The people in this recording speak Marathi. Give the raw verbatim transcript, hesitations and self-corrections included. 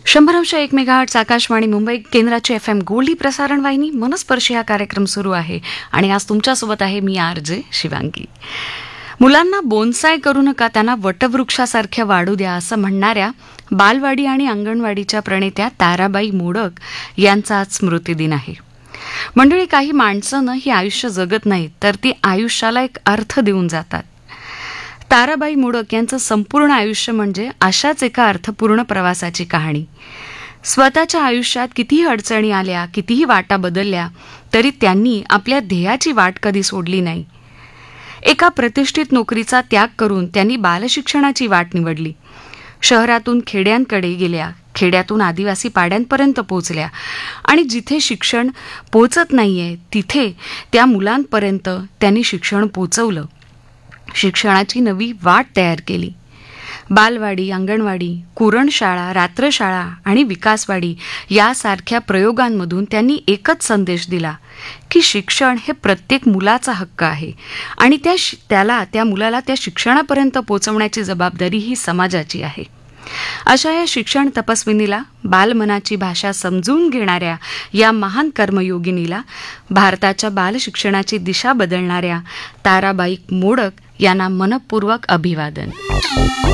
शंभर अंश एक मेगाहर्ट्ज आकाशवाणी मुंबई केंद्राची एफ एम गोल्डी प्रसारण वाहिनी मनस्पर्शी हा कार्यक्रम सुरू आहे आणि आज तुमच्यासोबत आहे मी आर जे शिवांगी. मुलांना बोनसाय करू नका, त्यांना वटवृक्षासारख्या वाढू द्या असं म्हणणाऱ्या बालवाडी आणि अंगणवाडीच्या प्रणेत्या ताराबाई मोडक यांचा आज स्मृतिदिन आहे. मंडळी, काही माणसं ही आयुष्य जगत नाहीत तर ती आयुष्याला एक अर्थ देऊन जातात. ताराबाई मोडक यांचं संपूर्ण आयुष्य म्हणजे अशाच एका अर्थपूर्ण प्रवासाची कहाणी. स्वतःच्या आयुष्यात कितीही अडचणी आल्या, कितीही वाटा बदलल्या, तरी त्यांनी आपल्या ध्येयाची वाट कधी सोडली नाही. एका प्रतिष्ठित नोकरीचा त्याग करून त्यांनी बालशिक्षणाची वाट निवडली. शहरातून खेड्यांकडे गेल्या, खेड्यातून आदिवासी पाड्यांपर्यंत पोहोचल्या आणि जिथे शिक्षण पोहोचत नाहीये तिथे त्या मुलांपर्यंत त्यांनी शिक्षण पोहोचवलं. शिक्षणाची नवी वाट तयार केली. बालवाडी, अंगणवाडी, कुरणशाळा, रात्रशाळा आणि विकासवाडी यासारख्या प्रयोगांमधून त्यांनी एकच संदेश दिला की शिक्षण हे प्रत्येक मुलाचा हक्क आहे आणि त्या त्याला त्या मुलाला त्या शिक्षणापर्यंत पोहोचवण्याची जबाबदारी ही समाजाची आहे. अशा या शिक्षण तपस्विनीला, बालमनाची भाषा समजून घेणाऱ्या या महान कर्मयोगिनीला, भारताच्या बालशिक्षणाची दिशा बदलणाऱ्या ताराबाई मोडक यांना मनपूर्वक अभिवादन.